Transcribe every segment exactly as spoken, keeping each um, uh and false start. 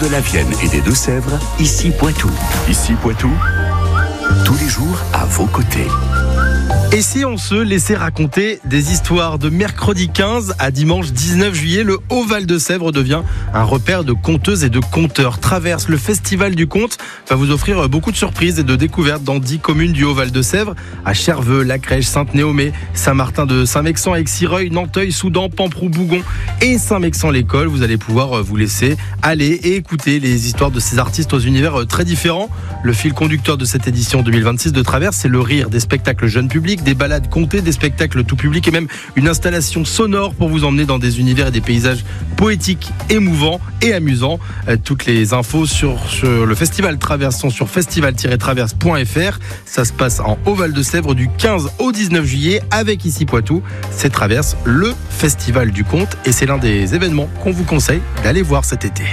de la Vienne et des Deux-Sèvres, ici Poitou. Ici Poitou, tous les jours à vos côtés. Et si on se laissait raconter des histoires de mercredi quinze à dimanche dix-neuf juillet, le Haut-Val-de-Sèvres devient un repère de conteuses et de conteurs. Traverse le Festival du Conte va vous offrir beaucoup de surprises et de découvertes dans dix communes du Haut-Val-de-Sèvres, à Cherveux, La Crèche, Sainte-Néomée, Saint-Martin de Saint-Mexan, Aix-Sireuil, Nanteuil, Soudan, Pamprou, Bougon et Saint-Mexan-l'École. Vous allez pouvoir vous laisser aller et écouter les histoires de ces artistes aux univers très différents. Le fil conducteur de cette édition deux mille vingt-six de Traverse, c'est le rire, des spectacles jeunes publics, des balades contées, des spectacles tout public et même une installation sonore pour vous emmener dans des univers et des paysages poétiques, émouvants et amusants. Toutes les infos sur, sur le festival Traverse sont sur festival tiret traverse point f r. Ça se passe en Haut-Val-de-Sèvres du quinze au dix-neuf juillet avec ici Poitou. C'est Traverse, le festival du conte, et c'est l'un des événements qu'on vous conseille d'aller voir cet été.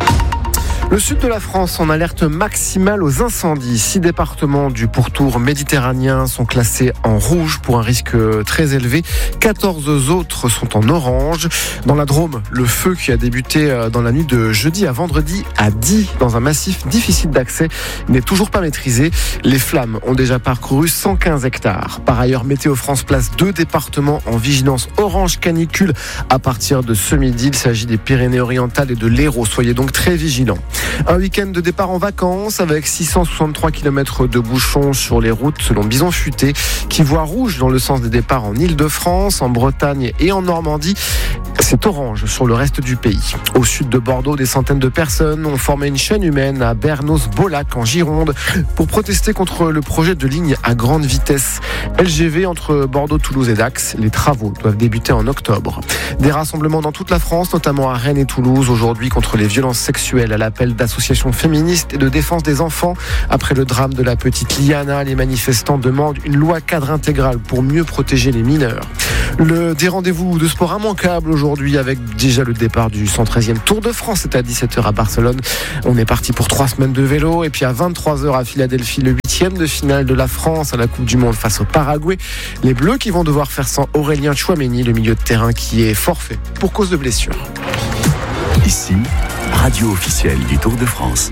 Le sud de la France en alerte maximale aux incendies. Six départements du pourtour méditerranéen sont classés en rouge pour un risque très élevé. quatorze autres sont en orange. Dans la Drôme, le feu qui a débuté dans la nuit de jeudi à vendredi à Die, dans un massif difficile d'accès, n'est toujours pas maîtrisé. Les flammes ont déjà parcouru cent quinze hectares. Par ailleurs, Météo France place deux départements en vigilance orange canicule à partir de ce midi. Il s'agit des Pyrénées-Orientales et de l'Hérault. Soyez donc très vigilants. Un week-end de départ en vacances avec six cent soixante-trois kilomètres de bouchons sur les routes selon Bison Futé, qui voit rouge dans le sens des départs en Île-de-France, en Bretagne et en Normandie. C'est orange sur le reste du pays. Au sud de Bordeaux, des centaines de personnes ont formé une chaîne humaine à Bernos-Bolac en Gironde pour protester contre le projet de ligne à grande vitesse L G V entre Bordeaux, Toulouse et Dax. Les travaux doivent débuter en octobre. Des rassemblements dans toute la France, notamment à Rennes et Toulouse, aujourd'hui contre les violences sexuelles à l'appel d'associations féministes et de défense des enfants. Après le drame de la petite Liana, les manifestants demandent une loi cadre intégrale pour mieux protéger les mineurs. Le, des rendez-vous de sport immanquables aujourd'hui avec déjà le départ du cent treizième Tour de France. C'est à dix-sept heures à Barcelone. On est parti pour trois semaines de vélo. Et puis à vingt-trois heures à Philadelphie, le huitième de finale de la France à la Coupe du Monde face au Paraguay. Les Bleus qui vont devoir faire sans Aurélien Tchouaméni, le milieu de terrain qui est forfait pour cause de blessure. Ici, radio officielle du Tour de France.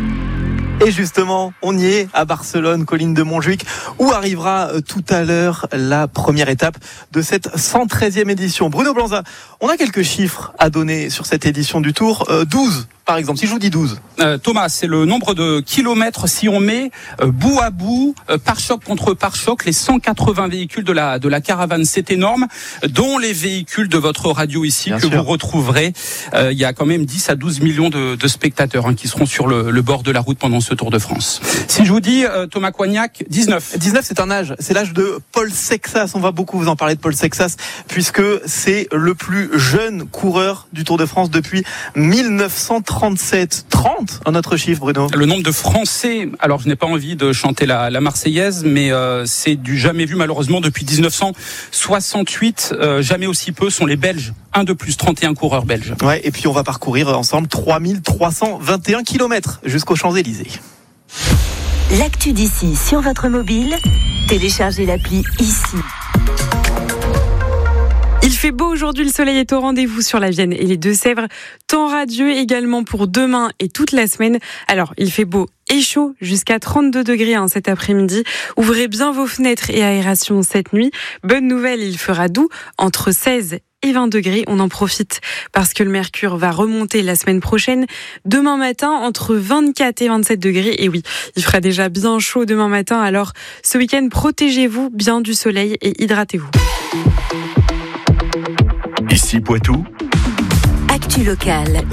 Et justement, on y est à Barcelone, colline de Montjuïc, où arrivera tout à l'heure la première étape de cette cent treizième édition. Bruno Blanza, on a quelques chiffres à donner sur cette édition du Tour. Euh, douze, par exemple, si je vous dis douze. Euh, Thomas, c'est le nombre de kilomètres si on met euh, bout à bout, euh, pare-choc contre pare-choc, les cent quatre-vingts véhicules de la, de la caravane. C'est énorme, dont les véhicules de votre radio ici, Bien que sûr. Vous retrouverez. Euh, il y a quand même dix à douze millions de, de spectateurs hein, qui seront sur le, le bord de la route pendant ce Tour de France. Si je vous dis, euh, Thomas Coignac, dix-neuf. dix-neuf, c'est un âge. C'est l'âge de Paul Sexas. On va beaucoup vous en parler de Paul Sexas, puisque c'est le plus jeune coureur du Tour de France depuis dix-neuf cent trente-sept. trente, un autre chiffre, Bruno. Le nombre de Français, alors je n'ai pas envie de chanter la, la Marseillaise, mais euh, c'est du jamais vu malheureusement depuis dix-neuf cent soixante-huit. Euh, jamais aussi peu sont les Belges. Un de plus, trente et un coureurs belges. Ouais, et puis on va parcourir ensemble trois mille trois cent vingt et un kilomètres jusqu'aux Champs-Élysées. L'actu d'ici sur votre mobile, téléchargez l'appli ici. Il fait beau aujourd'hui, le soleil est au rendez-vous sur la Vienne et les Deux-Sèvres. Temps radieux également pour demain et toute la semaine. Alors, il fait beau et chaud, jusqu'à trente-deux degrés hein, cet après-midi. Ouvrez bien vos fenêtres et aération cette nuit. Bonne nouvelle, il fera doux, entre seize et vingt degrés. On en profite parce que le mercure va remonter la semaine prochaine. Demain matin, entre vingt-quatre et vingt-sept degrés. Et oui, il fera déjà bien chaud demain matin. Alors, ce week-end, protégez-vous bien du soleil et hydratez-vous. Ici Poitou. Actu locale.